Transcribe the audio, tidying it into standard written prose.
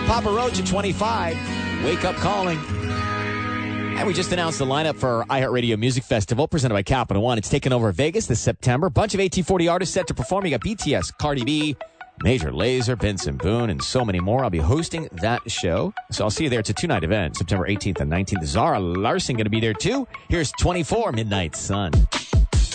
Papa Roach at 25. Wake Up Calling. And we just announced the lineup for our iHeartRadio Music Festival presented by Capital One. It's taking over Vegas this September. Bunch of AT40 artists set to perform. You got BTS, Cardi B, Major Lazer, Benson Boone, and so many more. I'll be hosting that show. So I'll see you there. It's a 2-night event, September 18th and 19th. Zara Larson going to be there too. Here's 24, Midnight Sun.